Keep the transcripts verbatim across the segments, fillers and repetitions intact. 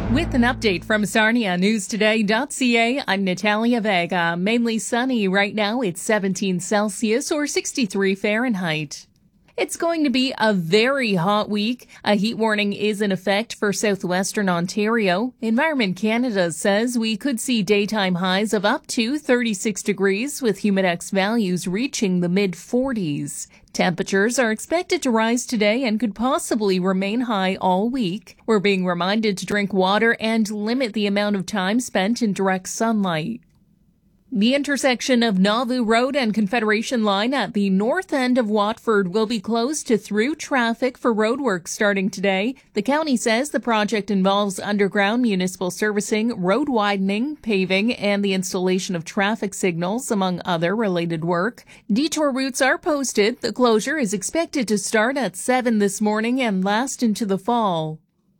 With an update from Sarnia News Today dot C A, I'm Natalia Vega. Mainly sunny right now. It's seventeen Celsius or sixty-three Fahrenheit. It's going to be a very hot week. A heat warning is in effect for southwestern Ontario. Environment Canada says we could see daytime highs of up to thirty-six degrees with humidex values reaching the mid forties. Temperatures are expected to rise today and could possibly remain high all week. We're being reminded to drink water and limit the amount of time spent in direct sunlight. The intersection of Nauvoo Road and Confederation Line at the north end of Watford will be closed to through traffic for roadwork starting today. The county says the project involves underground municipal servicing, road widening, paving, and the installation of traffic signals, among other related work. Detour routes are posted. The closure is expected to start at seven this morning and last into the fall.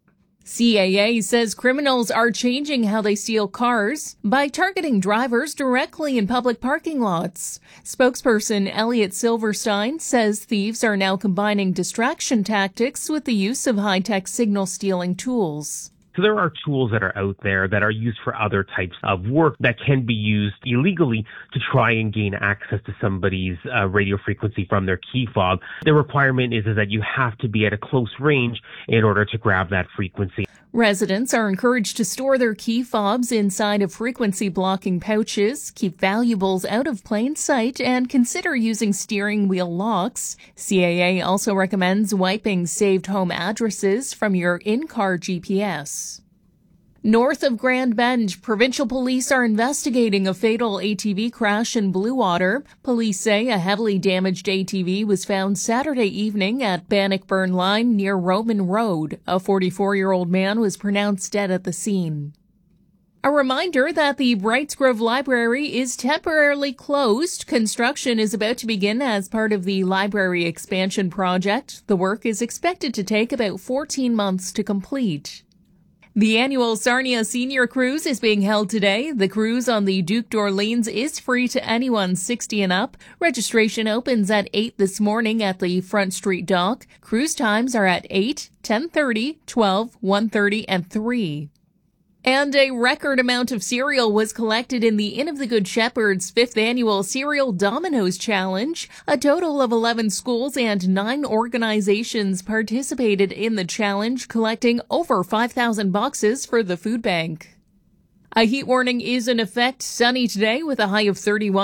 C A A says criminals are changing how they steal cars by targeting drivers directly in public parking lots. Spokesperson Elliot Silverstein says thieves are now combining distraction tactics with the use of high-tech signal stealing tools. So there are tools that are out there that are used for other types of work that can be used illegally to try and gain access to somebody's uh, radio frequency from their key fob. The requirement is, is that you have to be at a close range in order to grab that frequency. Residents are encouraged to store their key fobs inside of frequency-blocking pouches, keep valuables out of plain sight, and consider using steering wheel locks. C A A also recommends wiping saved home addresses from your in-car G P S. North of Grand Bend, provincial police are investigating a fatal A T V crash in Bluewater. Police say a heavily damaged A T V was found Saturday evening at Bannockburn Line near Roman Road. A forty-four-year-old man was pronounced dead at the scene. A reminder that the Brightsgrove Library is temporarily closed. Construction is about to begin as part of the library expansion project. The work is expected to take about fourteen months to complete. The annual Sarnia Senior Cruise is being held today. The cruise on the Duke d'Orleans is free to anyone sixty and up. Registration opens at eight this morning at the Front Street Dock. Cruise times are at eight, ten thirty, twelve, one thirty, and three. And a record amount of cereal was collected in the Inn of the Good Shepherd's fifth annual Cereal Dominoes Challenge. A total of eleven schools and nine organizations participated in the challenge, collecting over five thousand boxes for the food bank. A heat warning is in effect. Sunny today with a high of thirty-one.